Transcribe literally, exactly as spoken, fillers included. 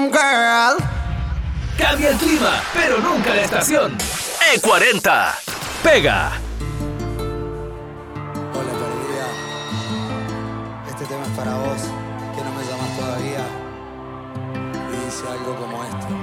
Girl. Cambia el clima, pero nunca la estación. E cuarenta. Pega. Hola, perdida. Este tema es para vos, que no me llamas todavía. Y dice algo como esto.